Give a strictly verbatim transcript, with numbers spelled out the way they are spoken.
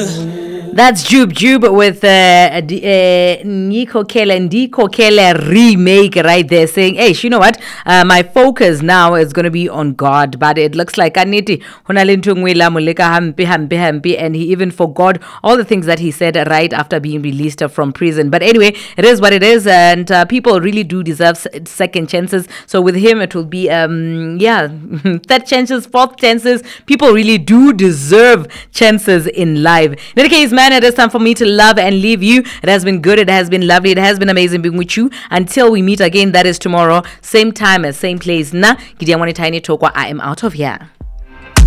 That's Jube Jube with uh, D- uh, Nico Kele and Nico Kele remake right there, saying, hey, you know what? Uh, my focus now is going to be on God. But it looks like Aniti, and he even forgot all the things that he said right after being released from prison. But anyway, it is what it is. And uh, people really do deserve second chances. So with him, it will be, um, yeah, third chances, fourth chances. People really do deserve chances in life. In any case, man, it is time for me to love and leave you. It has been good. It has been lovely. It has been amazing being with you. Until we meet again, that is tomorrow. Same time, same place. Na, I am out of here.